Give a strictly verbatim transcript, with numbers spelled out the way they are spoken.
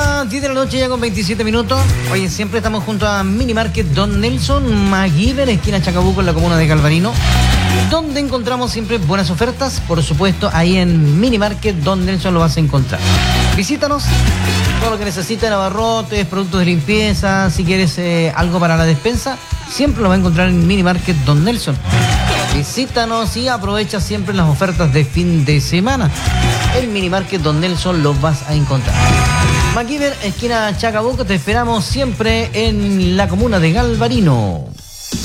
las diez de la noche ya con veintisiete minutos. Oye, siempre estamos junto a Mini Market Don Nelson MacGyver, esquina Chacabuco, en la comuna de Galvarino, donde encontramos siempre buenas ofertas. Por supuesto, ahí en Mini Market Don Nelson lo vas a encontrar. Visítanos, todo lo que necesites, abarrotes, productos de limpieza, si quieres eh, algo para la despensa, siempre lo vas a encontrar en Mini Market Don Nelson. Visítanos y aprovecha siempre las ofertas de fin de semana. En Mini Market Don Nelson los vas a encontrar. MacGyver, esquina Chacabuco, te esperamos siempre en la comuna de Galvarino.